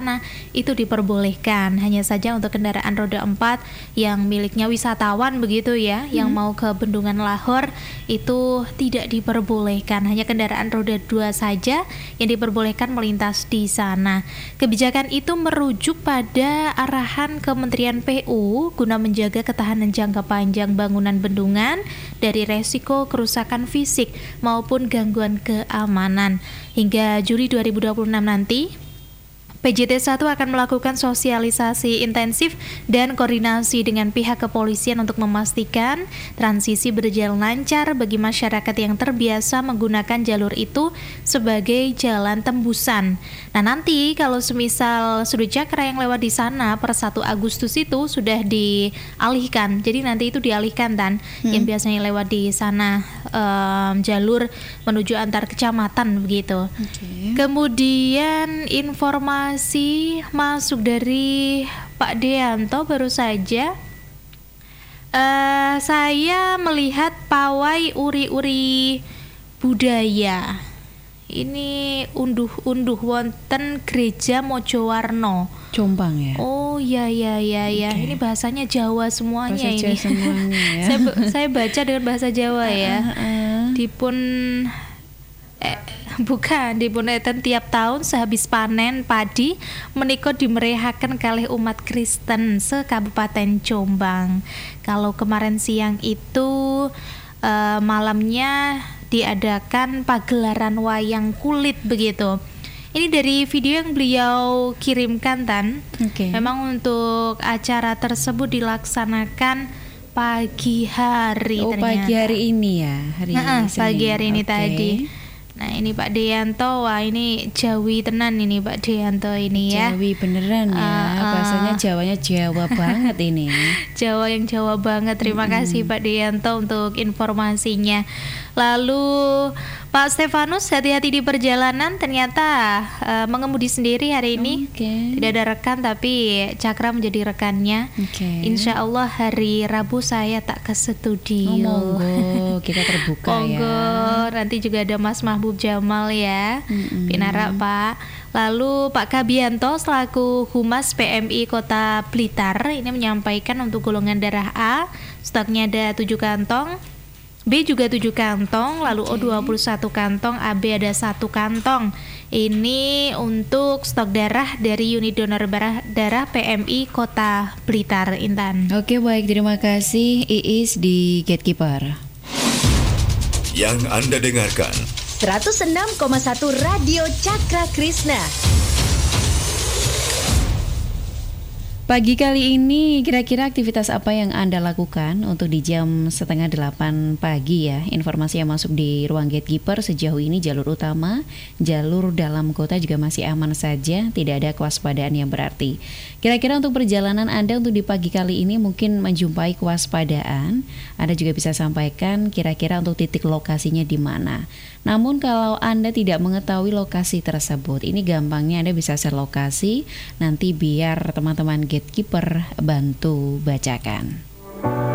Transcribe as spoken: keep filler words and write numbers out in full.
sana itu diperbolehkan. Hanya saja untuk kendaraan roda empat yang miliknya wisatawan begitu ya, hmm. yang mau ke Bendungan Lahor itu tidak diperbolehkan. Hanya kendaraan roda dua saja yang diperbolehkan melintas di sana. Kebijakan itu merujuk pada arahan Kementerian P U guna menjaga ketahanan jangka panjang bangunan bendungan dari resiko kerusakan fisik maupun gangguan keamanan. Hingga Juli dua ribu dua puluh enam nanti, P J T satu akan melakukan sosialisasi intensif dan koordinasi dengan pihak kepolisian untuk memastikan transisi berjalan lancar bagi masyarakat yang terbiasa menggunakan jalur itu sebagai jalan tembusan. Nah nanti kalau semisal sudut Cakra yang lewat di sana per satu Agustus itu sudah dialihkan, jadi nanti itu dialihkan Tan, hmm. yang biasanya lewat di sana um, jalur menuju antar kecamatan begitu. Okay. Kemudian informasi masuk dari Pak Deanto baru saja. Uh, saya melihat pawai uri-uri budaya. Ini unduh-unduh wonten Gereja Mojowarno, Jombang ya. Oh ya ya ya ya. Okay. Ini bahasanya Jawa semuanya bahasa ini. Jawa semuanya ya. saya saya baca dengan bahasa Jawa ya. Uh, uh. Dipun eh, Bukan, dipuneten tiap tahun sehabis panen padi menika dimerehaken kalih umat Kristen se-Kabupaten Jombang. Kalau kemarin siang itu uh, malamnya diadakan pagelaran wayang kulit begitu. Ini dari video yang beliau kirimkan Tan. Okay. Memang untuk acara tersebut dilaksanakan pagi hari. Oh, ternyata. pagi hari ini ya, hari nah, ini. Pagi hari ini okay. tadi. Nah ini Pak Deanto, wah ini Jawi tenan ini Pak Deanto ini ya. Jawi beneran ya, uh, uh. bahasanya Jawanya Jawa banget ini. Jawa yang Jawa banget, terima mm-hmm. kasih Pak Deanto untuk informasinya. Lalu Pak Stefanus, hati-hati di perjalanan, ternyata uh, mengemudi sendiri hari ini. Okay. Tidak ada rekan tapi Cakra menjadi rekannya. Okay. Insya Allah hari Rabu saya tak ke studio. Oh, monggo, kita terbuka monggo, ya. Nanti juga ada Mas Mahbub Jamal ya, mm-hmm. Pinara Pak. Lalu Pak Kabianto selaku Humas P M I Kota Blitar ini menyampaikan untuk golongan darah A stoknya ada tujuh kantong, B juga tujuh kantong, lalu okay. O dua puluh satu kantong, A B ada satu kantong. Ini untuk stok darah dari unit donor darah, darah P M I Kota Blitar, Intan. Oke, baik, terima kasih Iis di Gatekeeper. Yang Anda dengarkan seratus enam koma satu Radio Cakra Krishna. Pagi kali ini kira-kira aktivitas apa yang Anda lakukan untuk di jam setengah delapan pagi ya? Informasi yang masuk di ruang Gatekeeper sejauh ini jalur utama, jalur dalam kota juga masih aman saja, tidak ada kewaspadaan yang berarti. Kira-kira untuk perjalanan Anda untuk di pagi kali ini mungkin menjumpai kewaspadaan, Anda juga bisa sampaikan kira-kira untuk titik lokasinya di mana. Namun kalau Anda tidak mengetahui lokasi tersebut, ini gampangnya Anda bisa share lokasi, nanti biar teman-teman Gatekeeper bantu bacakan.